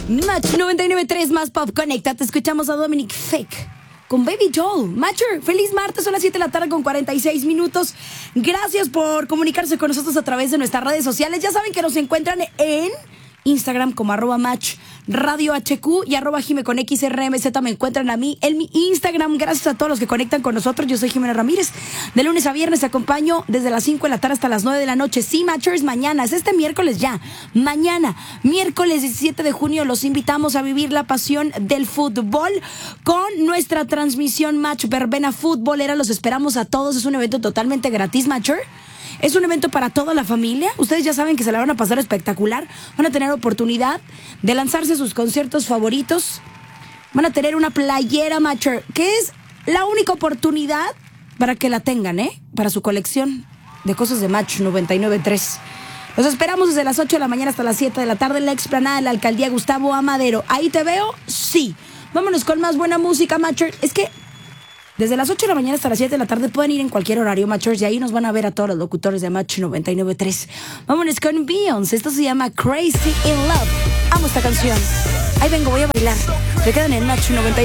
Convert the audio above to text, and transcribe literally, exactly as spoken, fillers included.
Match noventa y nueve punto tres más Pop Conecta. Te escuchamos a Dominic Fake con Baby Doll. Matcher, feliz martes, son las siete de la tarde con cuarenta y seis minutos. Gracias por comunicarse con nosotros a través de nuestras redes sociales. Ya saben que nos encuentran en Instagram como arroba match radio hq y arroba jime con xrmz. Me encuentran a mí en mi Instagram. Gracias a todos los que conectan con nosotros. Yo soy Jimena Ramírez. De lunes a viernes te acompaño desde las cinco de la tarde hasta las nueve de la noche. Sí, Matchers, mañana, es este miércoles ya. Mañana, miércoles diecisiete de junio, los invitamos a vivir la pasión del fútbol con nuestra transmisión Match Verbena Futbolera. Los esperamos a todos. Es un evento totalmente gratis, Matcher. Es un evento para toda la familia. Ustedes ya saben que se la van a pasar espectacular. Van a tener oportunidad de lanzarse sus conciertos favoritos. Van a tener una playera Matcher, que es la única oportunidad para que la tengan, ¿eh? Para su colección de cosas de Match noventa y nueve punto tres. Los esperamos desde las ocho de la mañana hasta las siete de la tarde en la explanada de la alcaldía Gustavo Amadero. ¿Ahí te veo? Sí. Vámonos con más buena música, Matcher. Es que desde las ocho de la mañana hasta las siete de la tarde pueden ir en cualquier horario, Matchers, y ahí nos van a ver a todos los locutores de Match noventa y nueve punto tres. Vámonos con Beyoncé. Esto se llama Crazy in Love. Amo esta canción. Ahí vengo, voy a bailar. Se quedan en Match noventa y nueve.